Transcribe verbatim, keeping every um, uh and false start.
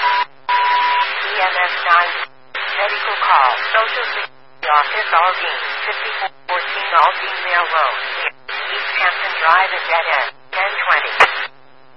E M S nine. Medical call. Social Security Office Aldine. fifty-four fourteen Aldine Mail Road. East Hampton Drive at Dead End.